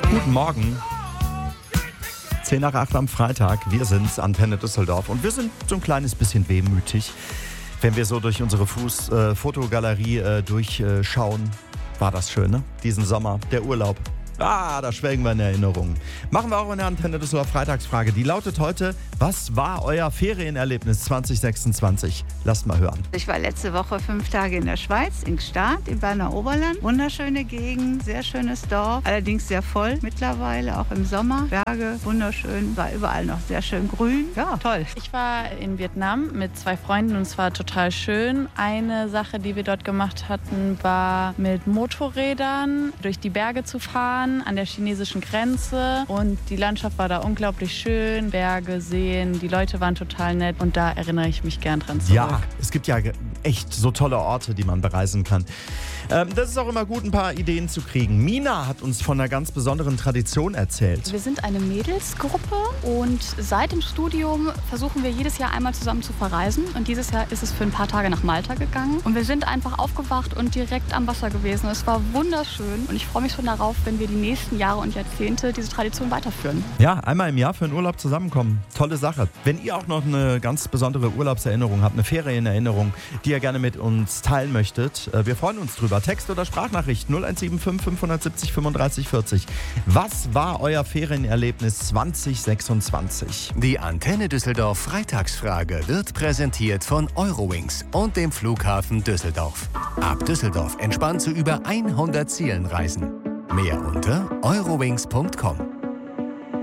Guten Morgen. 10 nach 8 am Freitag. Wir sind's, Antenne Düsseldorf. Und wir sind so ein kleines bisschen wehmütig, wenn wir so durch unsere Fotogalerie durchschauen. War das schön, ne? Diesen Sommer, der Urlaub. Da schwelgen wir in Erinnerungen. Machen wir auch in der Antenne Düsseldorf Freitagsfrage. Die lautet heute: Was war euer Ferienerlebnis 2026? Lasst mal hören. Ich war letzte Woche 5 Tage in der Schweiz, in Gstaad, im Berner Oberland. Wunderschöne Gegend, sehr schönes Dorf, allerdings sehr voll mittlerweile, auch im Sommer. Berge, wunderschön, war überall noch sehr schön grün. Ja, toll. Ich war in Vietnam mit 2 Freunden und es war total schön. Eine Sache, die wir dort gemacht hatten, war mit Motorrädern durch die Berge zu fahren, an der chinesischen Grenze. Und die Landschaft war da unglaublich schön, Berge, Seen, die Leute waren total nett und da erinnere ich mich gern dran zurück. Ja, es gibt ja echt so tolle Orte, die man bereisen kann. Das ist auch immer gut, ein paar Ideen zu kriegen. Mina hat uns von einer ganz besonderen Tradition erzählt. Wir sind eine Mädelsgruppe und seit dem Studium versuchen wir jedes Jahr einmal zusammen zu verreisen. Und dieses Jahr ist es für ein paar Tage nach Malta gegangen. Und wir sind einfach aufgewacht und direkt am Wasser gewesen. Es war wunderschön und ich freue mich schon darauf, wenn wir die nächsten Jahre und Jahrzehnte diese Tradition weiterführen. Ja, einmal im Jahr für einen Urlaub zusammenkommen. Tolle Sache. Wenn ihr auch noch eine ganz besondere Urlaubserinnerung habt, eine Ferienerinnerung, die ihr gerne mit uns teilen möchtet, wir freuen uns drüber. Text- oder Sprachnachricht 0175 570 35 40. Was war euer Ferienerlebnis 2026? Die Antenne Düsseldorf Freitagsfrage wird präsentiert von Eurowings und dem Flughafen Düsseldorf. Ab Düsseldorf entspannt zu über 100 Zielen reisen. Mehr unter eurowings.com.